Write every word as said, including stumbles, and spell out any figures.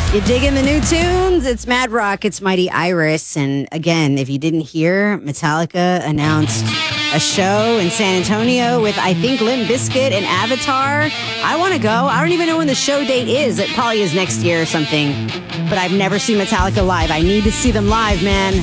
You digging the new tunes? It's Mad Rock, it's Mighty Iris. And again, if you didn't hear, Metallica announced a show in San Antonio with, I think, Limp Bizkit and Avatar. I want to go. I don't even know when the show date is. It probably is next year or something. But I've never seen Metallica live. I need to see them live, man.